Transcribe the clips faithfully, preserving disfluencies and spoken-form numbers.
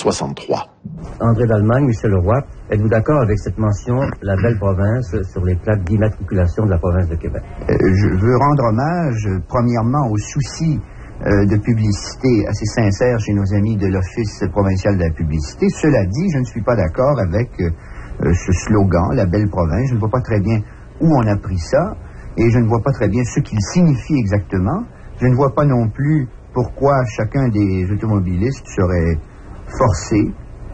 soixante-trois. André d'Allemagne, Michel Roy, êtes-vous d'accord avec cette mention, la belle province, sur les plaques d'immatriculation de la province de Québec? Euh, je veux rendre hommage, euh, premièrement, au souci euh, de publicité assez sincère chez nos amis de l'Office provincial de la publicité. Cela dit, je ne suis pas d'accord avec euh, euh, ce slogan, la belle province. Je ne vois pas très bien où on a pris ça, et je ne vois pas très bien ce qu'il signifie exactement. Je ne vois pas non plus pourquoi chacun des automobilistes serait forcé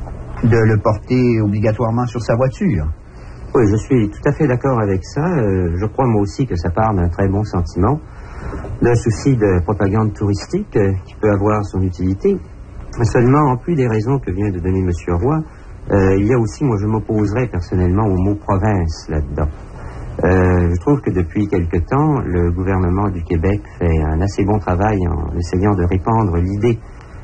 de le porter obligatoirement sur sa voiture. Oui, je suis tout à fait d'accord avec ça. Euh, je crois moi aussi que ça part d'un très bon sentiment, d'un souci de propagande touristique euh, qui peut avoir son utilité. Seulement, en plus des raisons que vient de donner M. Roy, euh, il y a aussi, moi je m'opposerais personnellement au mot province là-dedans. Euh, je trouve que depuis quelque temps, le gouvernement du Québec fait un assez bon travail en essayant de répandre l'idée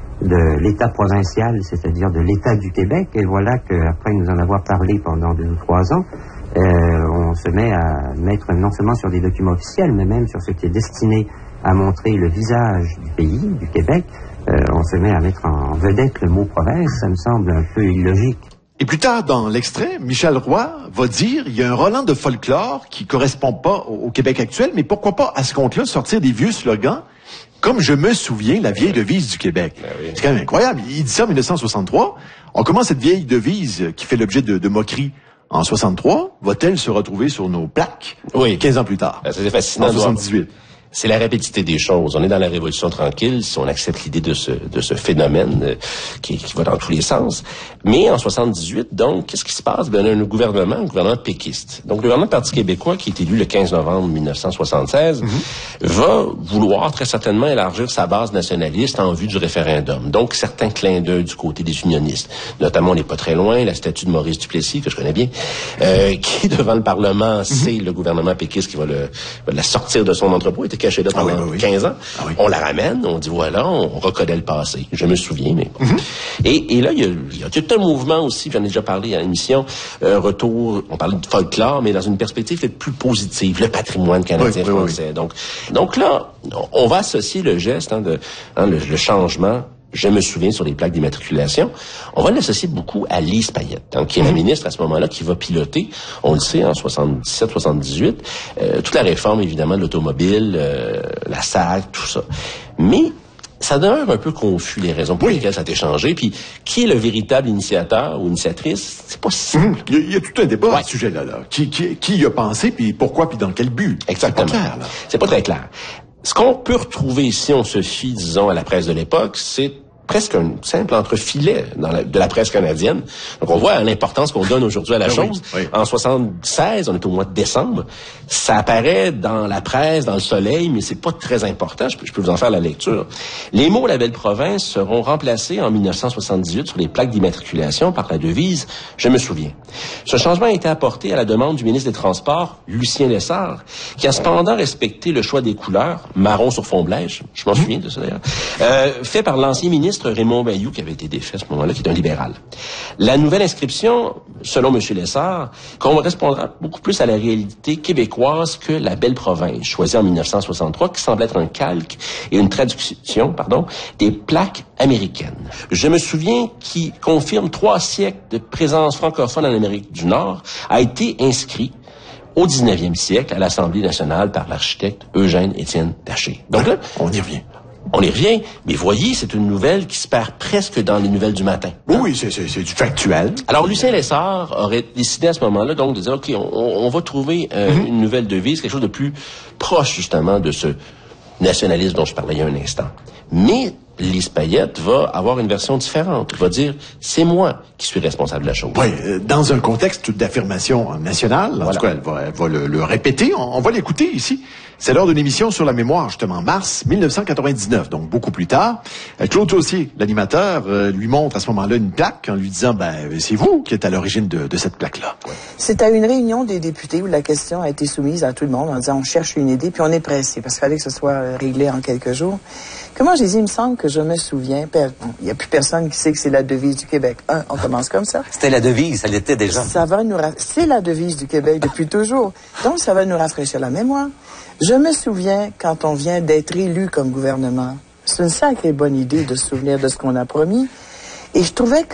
de l'État provincial, c'est-à-dire de l'État du Québec, et voilà qu'après nous en avoir parlé pendant deux ou trois ans, euh, on se met à mettre non seulement sur des documents officiels, mais même sur ce qui est destiné à montrer le visage du pays, du Québec, euh, on se met à mettre en vedette le mot province. Ça me semble un peu illogique. Et plus tard dans l'extrait, Michel Roy va dire il y a un Roland de folklore qui correspond pas au Québec actuel, mais pourquoi pas à ce compte-là sortir des vieux slogans comme je me souviens, la vieille devise du Québec. Ben oui. C'est quand même incroyable. Il dit ça en dix-neuf cent soixante-trois. On commence cette vieille devise qui fait l'objet de, de moqueries en soixante-trois. Va-t-elle se retrouver sur nos plaques oui. quinze ans plus tard? C'est fascinant. En soixante-dix-huit. C'est la rapidité des choses. On est dans la révolution tranquille, si on accepte l'idée de ce de ce phénomène euh, qui, qui va dans tous les sens. Mais en soixante-dix-huit, donc, qu'est-ce qui se passe? Ben, on a un gouvernement, un gouvernement péquiste. Donc, le gouvernement du Parti québécois, qui est élu le quinze novembre mille neuf cent soixante-seize, mm-hmm. va vouloir très certainement élargir sa base nationaliste en vue du référendum. Donc, certains clins d'œil du côté des unionistes. Notamment, on n'est pas très loin, la statue de Maurice Duplessis, que je connais bien, euh, qui, devant le Parlement, mm-hmm. c'est le gouvernement péquiste qui va, le, va la sortir de son entrepôt. Caché là pendant ah oui, oui, oui. quinze ans. Ah oui. On la ramène, on dit voilà, on reconnaît le passé. Je me souviens, mais bon. Mm-hmm. Et, et là, il y a, il y a tout un mouvement aussi, j'en ai déjà parlé à l'émission, euh, retour, on parle de folklore, mais dans une perspective peut-être plus positive, le patrimoine canadien-français. Oui, oui, oui. Donc, donc là, on va associer le geste, hein, de, hein, le, le changement. Je me souviens sur les plaques d'immatriculation, on va l'associer beaucoup à Lise Payette, donc, qui est mm-hmm. la ministre à ce moment-là, qui va piloter, on le sait, en soixante-dix-sept soixante-dix-huit, euh, toute la réforme, évidemment, de l'automobile, euh, la S A C, tout ça. Mais ça demeure un peu confus, les raisons pour oui. lesquelles ça a été changé. Puis, qui est le véritable initiateur ou initiatrice? C'est pas simple. Mmh. Il, y a, il y a tout un débat ouais. à ce sujet-là. Là. Qui, qui, qui y a pensé, puis pourquoi, puis dans quel but? Exactement. C'est pas clair, là. C'est pas très clair. Ce qu'on peut retrouver, si on se fie, disons, à la presse de l'époque, c'est presque un simple entrefilet dans la, de la presse canadienne. Donc, on voit l'importance qu'on donne aujourd'hui à la chose. Oui, oui. En soixante-seize, on est au mois de décembre. Ça apparaît dans la presse, dans le Soleil, mais c'est pas très important. Je peux, je peux vous en faire la lecture. Les mots « La belle province » seront remplacés en mille neuf cent soixante-dix-huit sur les plaques d'immatriculation par la devise « Je me souviens ». Ce changement a été apporté à la demande du ministre des Transports, Lucien Lessard, qui a cependant respecté le choix des couleurs, marron sur fond beige, je m'en souviens de ça d'ailleurs, euh, fait par l'ancien ministre Raymond Bayou, qui avait été défait à ce moment-là, qui est un libéral. La nouvelle inscription, selon M. Lessard, correspondra beaucoup plus à la réalité québécoise que la belle province, choisie en mille neuf cent soixante-trois, qui semble être un calque et une traduction, pardon, des plaques américaines. Je me souviens qui confirme trois siècles de présence francophone en Amérique du Nord, a été inscrit au dix-neuvième siècle à l'Assemblée nationale par l'architecte Eugène-Étienne Taché. Donc là, on y revient. On y revient, mais voyez, c'est une nouvelle qui se perd presque dans les nouvelles du matin. Hein? Oui, c'est, c'est, c'est du factuel. Alors, Lucien Lessard aurait décidé à ce moment-là, donc, de dire, OK, on, on va trouver euh, mm-hmm. une nouvelle devise, quelque chose de plus proche, justement, de ce nationalisme dont je parlais il y a un instant. Mais Lise Payette va avoir une version différente. Elle va dire, c'est moi qui suis responsable de la chose. Oui, euh, dans un contexte d'affirmation nationale, en voilà. tout cas, elle va, elle va le, le répéter. On, on va l'écouter ici. C'est lors d'une émission sur la mémoire, justement, mars mille neuf cent quatre-vingt-dix-neuf, donc beaucoup plus tard. Claude Tossier, l'animateur, euh, lui montre à ce moment-là une plaque en lui disant, ben, c'est vous qui êtes à l'origine de, de cette plaque-là. Ouais. C'est à une réunion des députés où la question a été soumise à tout le monde en disant, on cherche une idée, puis on est pressé, parce qu'il fallait que ce soit réglé en quelques jours. Comment j'ai dit, il me semble que je me souviens, il n'y a plus personne qui sait que c'est la devise du Québec. Un, on commence comme ça. C'était la devise, ça l'était déjà. Ça va nous, c'est la devise du Québec depuis toujours. Donc, ça va nous rafraîchir la mémoire. Je me souviens quand on vient d'être élu comme gouvernement. C'est une sacrée bonne idée de se souvenir de ce qu'on a promis. Et je trouvais que